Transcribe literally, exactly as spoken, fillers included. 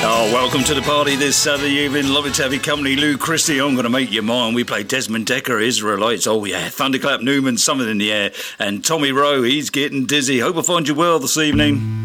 Oh, welcome to the party this Saturday evening. Lovely to have your company. Lou Christie, I'm going to make you mine. We play Desmond Decker, Israelites. Oh, yeah. Thunderclap Newman, Something in the Air. And Tommy Rowe, he's getting dizzy. Hope I find you well this evening.